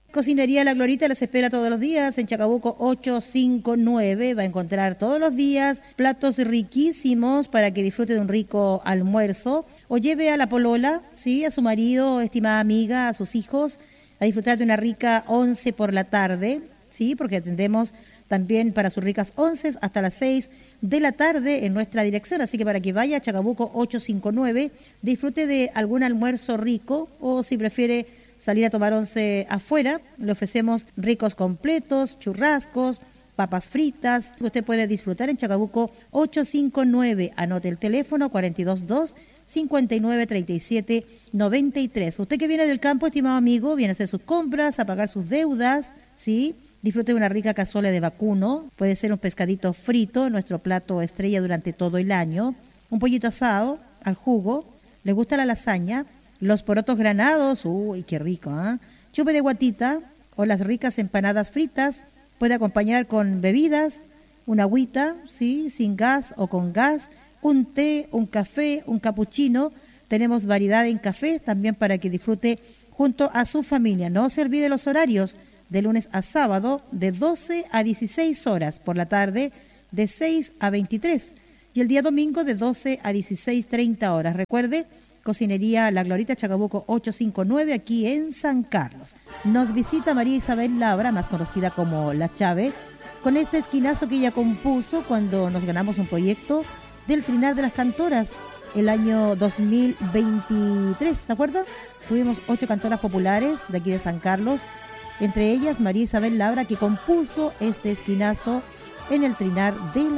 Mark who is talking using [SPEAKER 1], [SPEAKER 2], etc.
[SPEAKER 1] Cocinería La Glorita les espera todos los días en Chacabuco 859. Va a encontrar todos los días platos riquísimos para que disfrute de un rico almuerzo o lleve a la polola, sí, a su marido, estimada amiga, a sus hijos, a disfrutar de una rica once por la tarde, sí, porque atendemos también para sus ricas onces hasta las 6 de la tarde en nuestra dirección. Así que para que vaya a Chacabuco 859, disfrute de algún almuerzo rico o si prefiere salir a tomar once afuera, le ofrecemos ricos completos, churrascos, papas fritas. Usted puede disfrutar en Chacabuco 859. Anote el teléfono 422-5937-93. Usted que viene del campo, estimado amigo, viene a hacer sus compras, a pagar sus deudas, ¿sí? Disfrute de una rica cazuela de vacuno. Puede ser un pescadito frito, nuestro plato estrella durante todo el año. Un pollito asado al jugo. ¿Le gusta la lasaña? Los porotos granados, uy, qué rico, ¿eh? Chupe de guatita o las ricas empanadas fritas. Puede acompañar con bebidas, una agüita, sí, sin gas o con gas, un té, un café, un capuchino. Tenemos variedad en café también para que disfrute junto a su familia. No se olvide los horarios de lunes a sábado de 12 a 16 horas, por la tarde de 6 a 23 y el día domingo de 12 a 16:30 horas. Recuerde, Cocinería La Glorita, Chacabuco 859, aquí en San Carlos. Nos visita María Isabel Labra, más conocida como La Chave, con este esquinazo que ella compuso cuando nos ganamos un proyecto del Trinar de las Cantoras el año 2023, ¿se acuerda? Tuvimos 8 cantoras populares de aquí de San Carlos, entre ellas María Isabel Labra, que compuso este esquinazo en el Trinar de